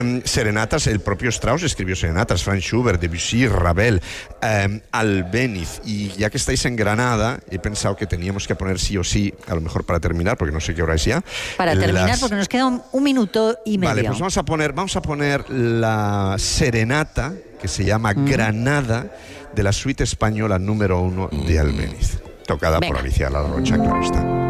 Serenatas, el propio Strauss escribió serenatas, Franz Schubert, Debussy, Ravel, Albéniz. Y ya que estáis en Granada, he pensado que teníamos que poner sí o sí, a lo mejor para terminar, porque no sé qué hora es ya. Para terminar, porque nos queda un minuto y medio. Vale, pues vamos a poner la serenata, que se llama Granada, de la suite española número 1 de Albéniz, tocada por Alicia La Rocha, claro está.